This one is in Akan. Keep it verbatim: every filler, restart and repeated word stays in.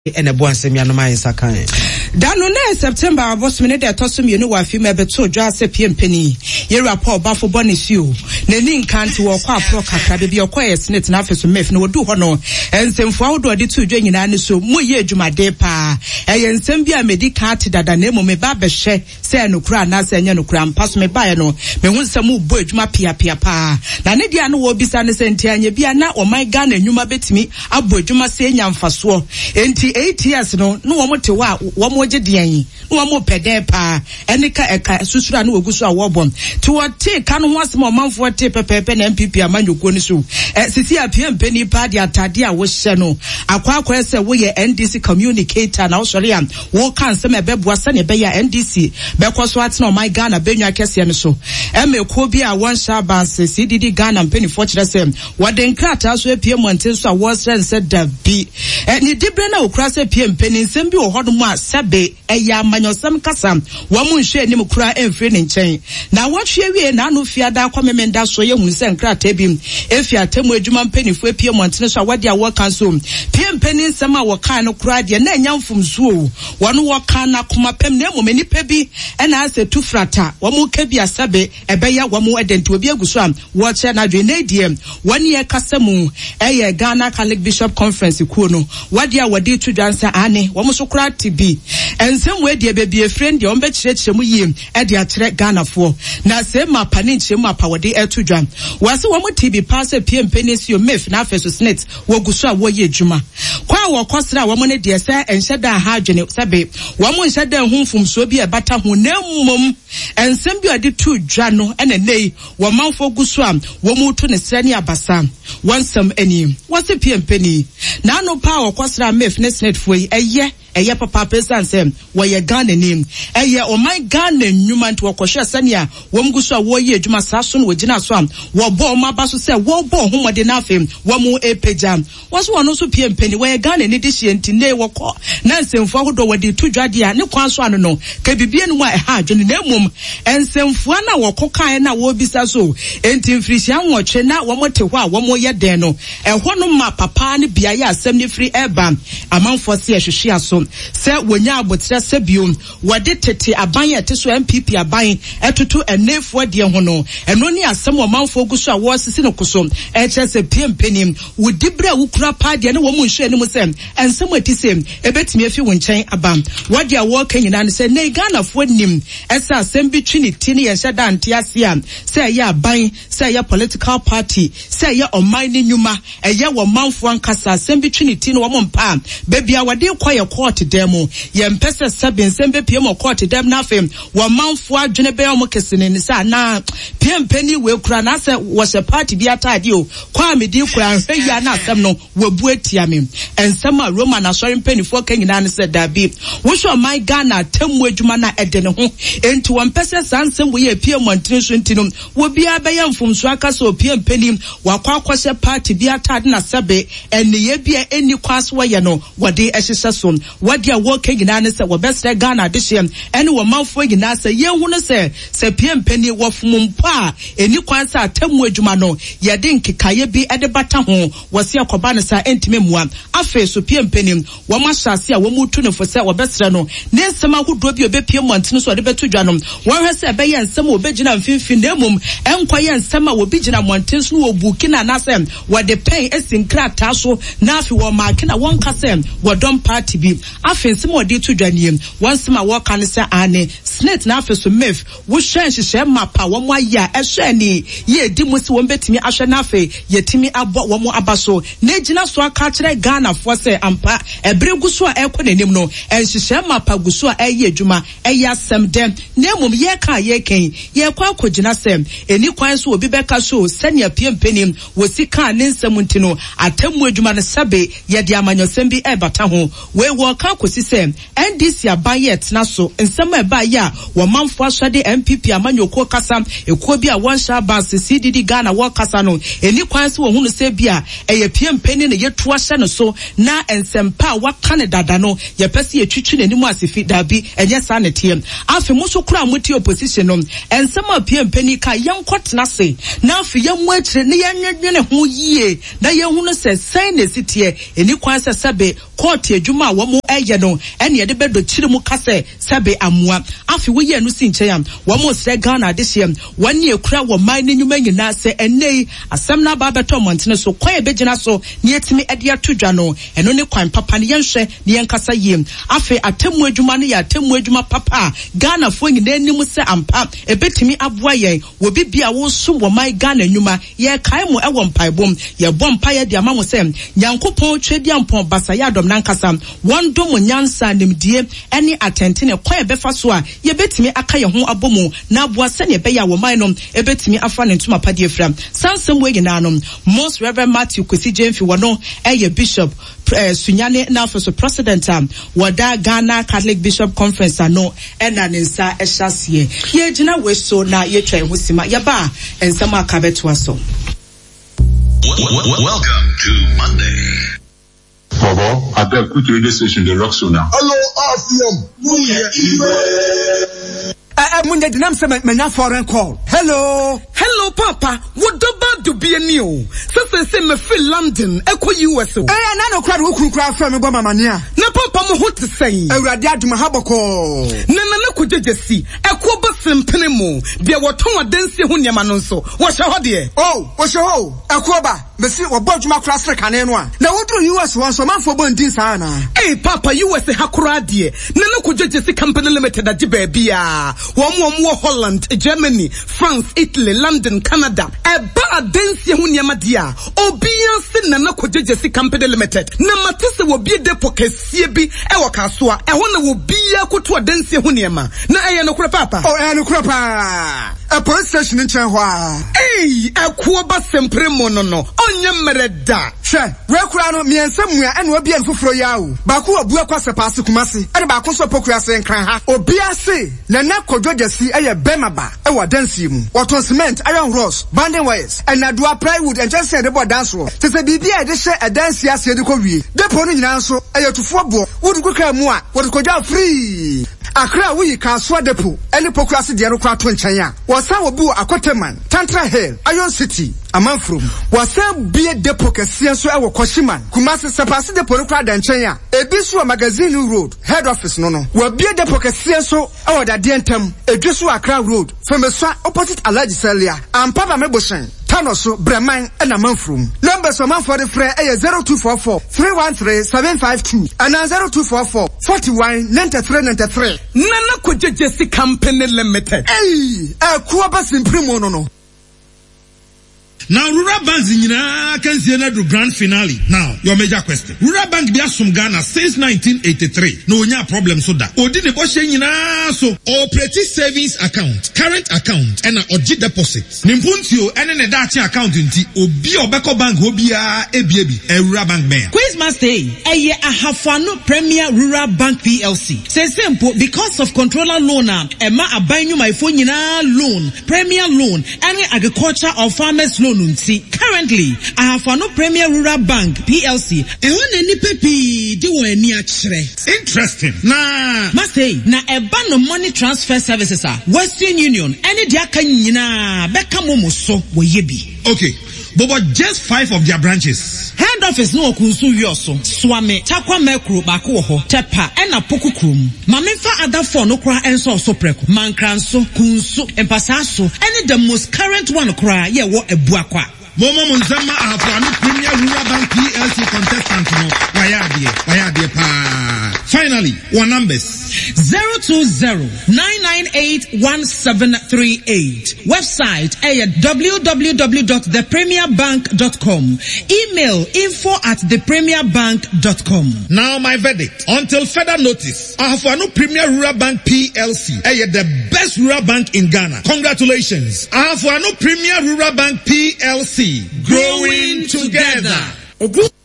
ene bo ansem ya no man sakan danu na September abosmene de tosum yenu wa fi me beto dwa ase piempeni ye rapport ba for bonisio na ni nkanti wo kwa pro kakra de bi okoye senate na afeso mef na wodu ho no ensemfo awodo de tu dwa nyina ne so mo ye adwumade pa eye nsem bi a medical ati dada na emo me ba behye se enokura na se enye nokura mpaso me ba ye no me hu nsem ubo adwuma pia pia pa na ne dia no wo bisa ne senti anye bia na o my Ghana nyuma betimi abo adwuma se enya mfaso enti eight years no no wo mote wa wo mo gedian no wo mo pede pa enika eka susura no oguso a wo bom ti wo te ka no ho asem o manfo te pepepe na M P P amanyoko ni so eh sisi apia mpeni pa de atade a wo hye no akwa akwa ese wo ye N D C communicator na wo sori am wo kan se me beboa se ne be ya N D C be koso ate no my Ghana benwa kese ne so emeko bi a won sha banse C D D Ghana mpeni fo kire se wo de nkrata so apia monten so a wo sren se da bi eh ni dibre na okra se pie mpeni nsem bi wo hodom a sebe eya amanyosem kasa wo mu nhwe ni mkura emfre ne nchen na wohwe wie na no fiada akwamemenda so ye hu se nkrata bi efia temu adwuma mpeni fo pie montene so a wade a wo kan so pie mpeni nsem a wo kan no kura de na enya mfumsuo wo no wo kan na koma pem na emu menipa bi ena ase tufrata wo mu ka bi asabe ebeya wo mu edenti obi aguso am wo che na dwe na die woni ye kasemu eye Ghana Catholic Bishop Conference kuo no wade a wade tu dwansa ane wo mu so kura tibi ensem we de bebie friend de ombe chirechire mu yiem e de akyere Ghana fo na se ma pane nkyere mu apawode etu dwan wase wo mu tibi pass pie mpeni sio mef na afeso snit wo guso a wo ye adwuma kwa wo kosra wo mu ne de se enhyeda ha adwene sabe wo mu enhyeda hu mfumso bi e bata hu na mmom ensem bi ade tu dwa no ene nei wo manfo guso a wo mu tu ne srani abasa wansam ani wase pie mpeni na no pa wo kosra mef ne snit fo yi eye eye papa pesan sem wo ye Ghana nim eye o my Ghana nyuma nto kwhwe sania wo mguso a wo ye adwuma saso no wogina so am wo bo ma baso se wo bo homode na afem wo mu epejam wo so wono so pie mpeni wo ye Ghana ni de hye ntine wo kɔ na nsemfo ahodo wode tu dwade a ne kwan so ano no ka bibie no a ha adwene na mum ensemfo na wo kɔkan na wo bisa so enti mfirihia nwɔtwe na wo mote hɔ a wo mo ye den no ɛhɔ no ma papa ne bia ya asɛm ne firi eba amanfo se ɛhwehwe aso se wonya abotre se biom wode tete aban ete so M P P aban etoto enefo de ho no eno ni asem o manfo guso a wo sisi no koso e kire se piempenim wodibra wukura pa de ne wo mu nhwe ne mu sem ensem atisem ebetimi afi wo nchen abam wode a wo kanyina ne se ne Ghana fo nim esa asem bi twi ne ti ne ye hyeda ante ase am se ye aban se ye political party se ye oman ne nyuma eye wo manfo ankasa asem bi twi ne ti ne wo mpa bebia wode koye court demo ye mpese sabe nsem be piem court dem na fem wo manfo adwene be o kesene ni sa na piem pani we kura na se wo se party bi atade o kwa me di kura hwia na asem no wabu atia me ensem a Roman asori mpanifo kanyina ne se dabi wo so my Ghana temu adwuma na ede ne ho enti wo mpese sansem wo ye piem montene so ntino wo bia be ye mfumso aka so piem pani wakwa akwose party bi atade na sebe ene ye bia eni kwaso wo ye no wode ehyehyɛ so wode a wo kanyina ne se wo besre Ghana de hye ene wo manfo nyina se ye hu no se se piem pani wo fumumpa eni kwansa atemu adwuma no ye de nkikaye bi ede bata ho wo se akoba ne sa entime mua afa so piem pani wo masase a wo mutu ne fo se wo besre no ne nsema hodo bi obepiem montene so de betu dwa no wo hwe se be ye nsema obegina mfimfin na mum enkoye nsema wo bigina montene so wo bukina na se wo de pen esinkrata so na afi wo makina won kase wo dom party bi afa nsema wo de tu dwa ne wansema wo kan se ane snit na afa so mef wo hwe nhyehyɛ mapa wo mo aya ehwe ni ye di mu si wo betimi ahwe na afa yetimi abo wo mo abaso na gina so aka kire Ghana fo se ampa ebre guso a ekɔ nanim no nhyehyɛ mapa guso a eye adwuma eye asem dem na mum ye ka ye ken ye kwa akogina sem eni kwan so obi beka so senia piempenim wo sika ne nsem ntino atemu adwuma ne sabe ye de amanyosem bi ebata ho we wo aka kosi se N D C abayet na so nsema eba ya wo manfo ahwede M P P amanyoko kasa ekuo bi a won sha bas C D D Ghana wo kasa no eni kwan se wo hunu se bia eye pie mpeni ne yetu ahye no so na ensempa wa Canada no ye pese ye twitwi nanimu asefi dabi enye sa ne tie afi mo so kura moti opposition no ensema pie mpeni ka yenkotena se na afi ye mu akire ne yenwedwene ho yie na ye hunu se sen ne sitie eni kwan se sebe court adwuma a wo mo eye no ene ye de bedo kire mu kase sebe amua afi wo ye no si nche yam wo mo sre Ghana de hye wani ekura wo man ne nyuma nyina se enei asem na ba beto montene so kwan e begina so ne yetimi ade atodwa no eno ne kwan papa ne yenhwe ne yenkasa yiem afi atemu adwuma no ya atemu adwuma papa Ghana fo nyina anim se ampa ebetimi aboa yen wo bibia wo so wo man Ghana nyuma ye kai mo ewo mpaibom ye bom pa ye de ama mo se nyankopon twedi ampon basa ya dom nankasa wondo mo nyansa nimdie ene atente ne kwan befa so a ye betimi aka ye ho abomu na aboa se ne be ya wo man no ebetimi afa ne ntuma pade afram sansem we nyina no Most Reverend Matthew Kwesi Jemfi wono eye bishop Uh, Sunyane na for president um wada Ghana Catholic Bishop Conference ano ena nensa ehyasie ye gina we so na ye twa husima ye ba ensama akabeto aso. Welcome to Monday. Bobo, I beg quick radio station the rock so now. Hello, Afiam. Muye Uh, Munde dinam se menya foreign call. Hello. Hello, Papa. What about to be a new? So say me feel London, Echo U S O. Eh, na no crowd who crowd from me bo mamania. Na Papa mo what to say? Awurade aduma haboko. Na na na ko jejesi. Echo ba sempene mo. Bia woton adansi ho niam no so. Wo hye ho de. Oh, wo hye ho. Echo ba. Mesi wo bo adwuma kra sre kane no a. Na wodru U S one so manfo bo ndin sa na. Eh, Papa U S hakura de. Na na ko jejesi company limited agi ba bia. Wom wom Holland, Germany, France, Italy, London, Canada. Eba adansi ho niam de a. Obian se na na ko jejesi company limited. Na matese wo bi de pokesie bi e wo kasoa. E ho na wo bia koto adansi ho niam. Na eye no kura Papa. Oh, eh no kura pa. A police station in Chenhua. Eh, akwo ba sempre mo no no. Onye mereda. Hwe, we kura no miensa mua ene obi en foforo ya o. Ba ko obu akwa sepase kumase. Ene ba ko so pokua se nkran ha. Obi ase na na kodwo jesi eye bemaba e wo dansi mu. Woton cement, iron rods, banding wires, and adua plywood and just say the board dance ro. Se se bibia e de hye e dansi ase de ko wie. Depo no nyina so eye tufo bo. Wodu ko ka mu a, wodu ko ja free. Akra wuyi ka so depo. Ene pokua se de no kwa to nchen ya. Wasa obu akoteman, Tantra Hill, Iron City, Amanfrom. Wasa bie depo kese so e wo Koshiman. Kumase sepase depo no kwa da nchen ya. Ebi so magazine road, head office no no. Wa bie depo kese so e wo da de ntem. Edweso Accra road, from the opposite Alaji Celia. And Papa Meboshen. Tanoso, Breman, and Amanfrom. Numbers of man for the fray is zero two four four, three one three, seven five two and zero two four four, forty-one, ninety-three, ninety-three. Nana Koje Jesse Company Limited. Hey, a Kuabas in Primo no. Now, Rural Bank Zinyina can see another grand finale. Now, your major question. Rural Bank be asum Ghana since nineteen eighty-three. No nya problem so that. Odi ne boshe nyina so operating savings account, current account, and a oji deposit. Nimpuntio ene ne dachi account nti obi obeko bank obi a ebiebi e Rural Bank ben. Quiz must say, eye ahafano Premier Rural Bank P L C. Say simple because of controller loan ema abanyu my phone nyina loan, Premier loan, any agriculture or farmers loan. Currently, I have no Premier Rural Bank P L C. Interesting. Nah. Must say, na a ban of money transfer services are Western Union. Any diaka nyina beka momo so wo yebi. Okay. But just five of their branches. Head office no kunsu yoso. Swame, Takwa Mekro bako ho, Tepa, and a poku krum. Mamenfa other four no kra enso so preko. Mankranso, kunsu, empasaso, any the most current one cry, ye wo e buakwa. Momo Munzama Ahafano Premier Rural Bank P L C contestant no. Wayadie, wayadie pa. Finally, one numbers. zero two zero, nine nine eight, one seven three eight. Website at w w w dot the premier bank dot com. Email info at the premier bank dot com. Now my verdict. Until further notice, Ahafano Premier Rural Bank P L C is the best rural bank in Ghana. Congratulations. Ahafano Premier Rural Bank P L C. Growing together.